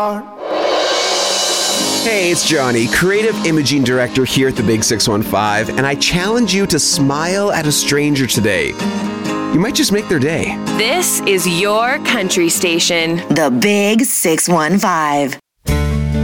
Hey, it's Johnny, creative imaging director here at the Big 615, and I challenge you to smile at a stranger today. You might just make their day. This is your country station. The Big 615.